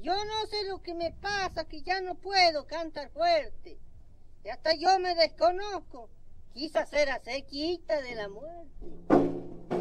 Yo no sé lo que me pasa, que ya no puedo cantar fuerte. Y hasta yo me desconozco. Quizás era cerquita de la muerte.